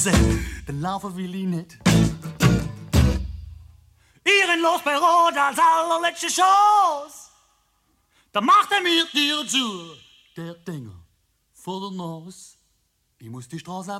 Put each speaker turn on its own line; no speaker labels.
Dann laufen will ich nicht. Ehrenlos bei Rot als allerletzte Chance. Da macht mir die Tür zu. Der Dinger vor der Nase. Ich muss die Straße